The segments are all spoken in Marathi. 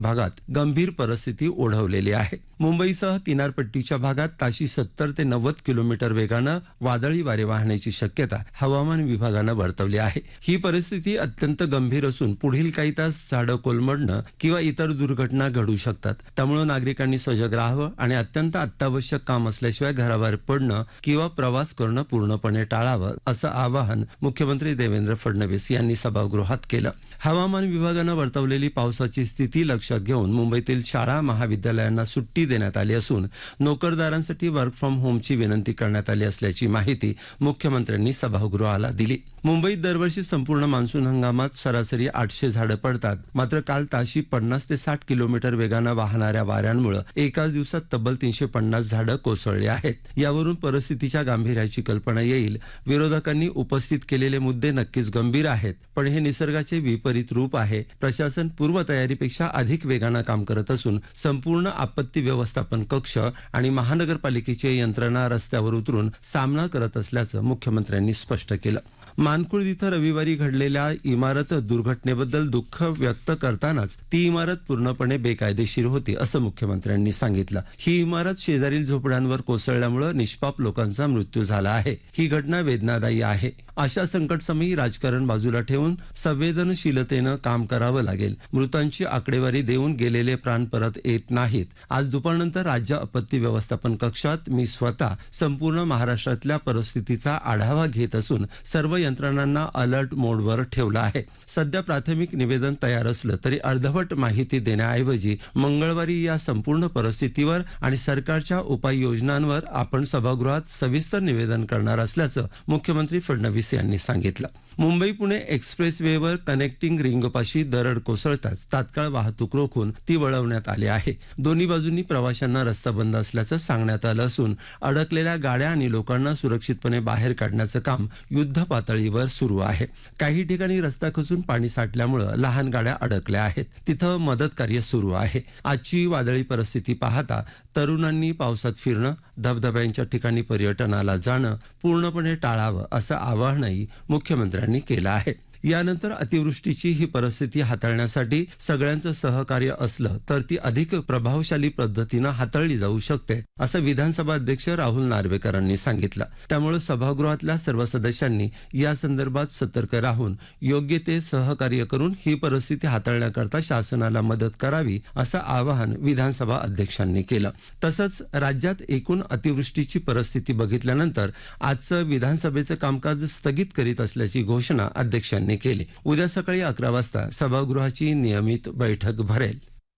भागात गंभीर परिस्थिती ओढवलेली आहे. मुंबईसह किनारपट्टीच्या भागात ताशी 70 ते 90 किलोमीटर वेगानं वादळी वारे वाहण्याची शक्यता हवामान विभागानं वर्तवली आहे. ही परिस्थिती अत्यंत गंभीर असून पुढील काही तास झाडं कोलमडणं किंवा इतर दुर्घटना घडू शकतात. त्यामुळे नागरिकांनी सजग राहावं आणि अत्यंत अत्यावश्यक काम असल्याशिवाय घराबाहेर पडणं किंवा प्रवास करणं पूर्णपणे टाळावं असं आवाहन मुख्यमंत्री देवेंद्र फडणवीस यांनी सभागृहात केलं. हवामान विभागानं वर्तवलेली पावसाची स्थिती लक्षात घेऊन मुंबईतील शाळा महाविद्यालयांना सुट्टी देण्यात आली असून नोकरदारांसाठी वर्क फ्रॉम होमची विनंती करण्यात आली असल्याची माहिती मुख्यमंत्र्यांनी सभागृहाला दिली. मुंबईत दरवर्षी संपूर्ण मान्सून हंगामात सरासरी 800 झाडं पडतात. मात्र काल ताशी 50 ते 60 किलोमीटर वेगानं वाहणाऱ्या वाऱ्यांमुळे एकाच दिवसात तब्बल 350 झाडं कोसळली आहेत. यावरून परिस्थितीच्या गांभीर्याची कल्पना येईल. विरोधकांनी उपस्थित केलेले मुद्दे नक्कीच गंभीर आहेत, पण हे निसर्गाचे विपरीत रूप आहे. प्रशासन पूर्वतयारीपेक्षा अधिक वेगानं काम करत असून संपूर्ण आपत्ती व्यवस्थापन कक्ष आणि महानगरपालिकेची यंत्रणा रस्त्यावर उतरून सामना करत असल्याचं मुख्यमंत्र्यांनी स्पष्ट केलं. मानखुर्द इथं रविवारी घडलेल्या इमारत दुर्घटनेबद्दल दुःख व्यक्त करतानाच ती इमारत पूर्णपणे बेकायदेशीर होती असं मुख्यमंत्र्यांनी सांगितलं. ही इमारत शेजारील झोपड्यांवर कोसळल्यामुळे निष्पाप लोकांचा मृत्यू झाला आहे. ही घटना वेदनादायी आहे. अशा संकटसमयी राजकारण बाजूला ठेवून संवेदनशीलतेनं काम करावं लागेल. मृतांची आकडेवारी देऊन गेलेले प्राण परत येत नाहीत. आज दुपारनंतर राज्य आपत्ती व्यवस्थापन कक्षात मी स्वतः संपूर्ण महाराष्ट्रातल्या परिस्थितीचा आढावा घेत असून सर्व यंत्रणांना अलर्ट मोडवर ठेवलं आहे. सध्या प्राथमिक निवेदन तयार असलं तरी अर्धवट माहिती देण्याऐवजी मंगळवारी या संपूर्ण परिस्थितीवर आणि सरकारच्या उपाययोजनांवर आपण सभागृहात सविस्तर निवेदन करणार असल्याचं मुख्यमंत्री फडणवीस यांनी सांगितलं. मुंबई पुणे एक्सप्रेसवेवर कनेक्टिंग रिंगपाशी दरड कोसळताच तात्काळ वाहतूक रोखून ती वळवण्यात आली आहे. दोन्ही बाजूंनी प्रवाशांना रस्ता बंद असल्याचं सांगण्यात आलं असून अडकलेल्या गाड्या आणि लोकांना सुरक्षितपणे बाहेर काढण्याचं काम युद्ध पातळीवर सुरू आहे. काही ठिकाणी रस्ता खचून पाणी साठल्यामुळे लहान गाड्या अडकल्या आहेत. तिथं मदत कार्य सुरू आहे. आजची वादळी परिस्थिती पाहता तरुणांनी पावसात फिरणं, धबधब्यांच्या ठिकाणी पर्यटनाला जाणं पूर्णपणे टाळावं असं आवाहनही मुख्यमंत्र्यांनी केलं आहे. यानंतर अतिवृष्टीची ही परिस्थिती हाताळण्यासाठी सगळ्यांचं सहकार्य असलं तर ती अधिक प्रभावशाली पद्धतीनं हाताळली जाऊ शकते असं विधानसभा अध्यक्ष राहुल नार्वेकरांनी सांगितलं. त्यामुळे सभागृहातल्या सर्व सदस्यांनी या संदर्भात सतर्क राहून योग्य ते सहकार्य करून ही परिस्थिती हाताळण्याकरता शासनाला मदत करावी असं आवाहन विधानसभा अध्यक्षांनी केलं. तसंच राज्यात एकूण अतिवृष्टीची परिस्थिती बघितल्यानंतर आजचं विधानसभेचं कामकाज स्थगित करीत असल्याची घोषणा अध्यक्षांनी केली. उद्या सकाळी 11 वाजता सभागृहाची नियमित बैठक भरेल.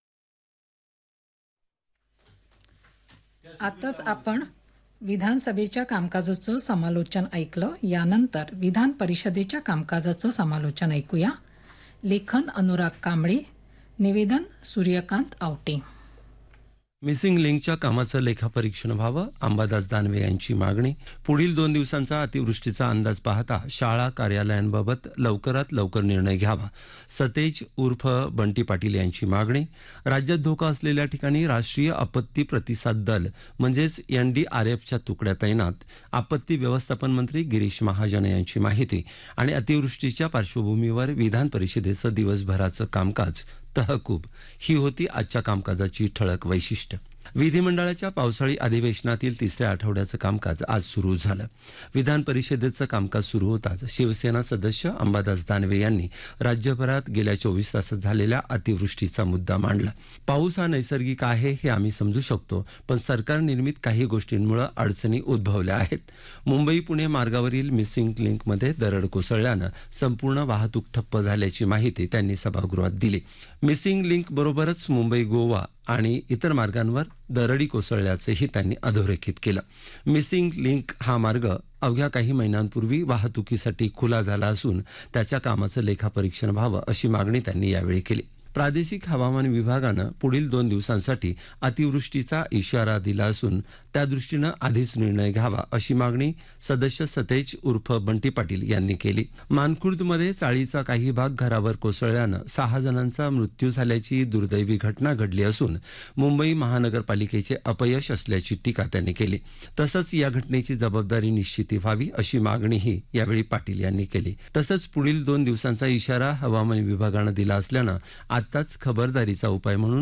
आताच आपण विधानसभेच्या कामकाजाचं समालोचन ऐकलं. यानंतर विधान परिषदेच्या कामकाजाचं समालोचन ऐकूया. लेखन अनुराग कांबळे, निवेदन सूर्यकांत आवटे. मिसिंग लिंकच्या कामाचं लेखापरीक्षण व्हावं, अंबादास दानवे यांची मागणी. पुढील 2 दिवसांचा अतिवृष्टीचा अंदाज पाहता शाळा कार्यालयांबाबत लवकरात लवकर निर्णय घ्यावा, सतेज उर्फ बंटी पाटील यांची मागणी. राज्यात धोका असलेल्या ठिकाणी राष्ट्रीय आपत्ती प्रतिसाद दल म्हणजेच NDRFच्या तुकड्या तैनात, आपत्ती व्यवस्थापन मंत्री गिरीश महाजन यांची माहिती. आणि अतिवृष्टीच्या पार्श्वभूमीवर विधान परिषदेचं दिवसभराचं कामकाज तहकूब. ही होती आजच्या कामकाजाची ठळक वैशिष्ट्य. विधिमंडळाच्या पावसाळी अधिवेशनातील 3ऱ्या आठवड्याचं कामकाज आज सुरू झालं. विधान परिषदेचं कामकाज सुरू होताच शिवसेना सदस्य अंबादास दानवे यांनी राज्यभरात गेल्या 24 तासात झालेल्या अतिवृष्टीचा मुद्दा मांडला. पाऊस हा नैसर्गिक आहे हे आम्ही समजू शकतो, पण सरकार निर्मित काही गोष्टींमुळे अडचणी उद्भवल्या आहेत. मुंबई पुणे मार्गावरील मिसिंग लिंकमध्ये दरड कोसळल्यानं संपूर्ण वाहतूक ठप्प झाल्याची माहिती त्यांनी सभागृहात दिली. मिसिंग लिंक बरोबरच मुंबई गोवा आणि इतर मार्गांवर दरडी कोसळल्याचंही त्यांनी अधोरेखित केलं. मिसिंग लिंक हा मार्ग अवघ्या काही महिन्यांपूर्वी वाहतुकीसाठी खुला झाला असून त्याच्या कामाचं लेखापरीक्षण व्हावं अशी मागणी त्यांनी यावेळी केली. प्रादेशिक हवामान विभागानं पुढील 2 दिवसांसाठी अतिवृष्टीचा इशारा दिला असून त्या दृष्टीनं आधीच निर्णय घ्यावा अशी मागणी सदस्य सतेज उर्फ बंटी पाटील यांनी केली. मानखुर्दमध्ये चाळीचा काही भाग घरावर कोसळल्यानं 6 जणांचा मृत्यू झाल्याची दुर्दैवी घटना घडली असून मुंबई महानगरपालिकेचे अपयश असल्याची टीका त्यांनी केली. तसंच या घटनेची जबाबदारी निश्चिती व्हावी अशी मागणीही यावेळी पाटील यांनी केली. तसंच पुढील 2 दिवसांचा इशारा हवामान विभागानं दिला असल्यानं आताच खबरदारीचा उपाय म्हणून